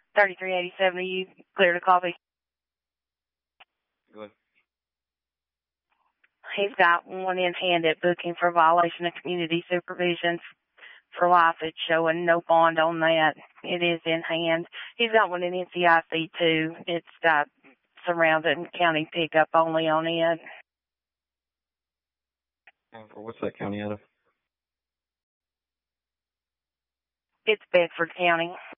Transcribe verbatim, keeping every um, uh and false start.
thirty-three eighty-seven, are you clear to copy? Go ahead. He's got one in hand at booking for violation of community supervision for life. It's showing no bond on that. It is in hand. He's got one in N C I C too. It's got surrounding county pickup only on it. And for what's that county out of? It's Bedford County.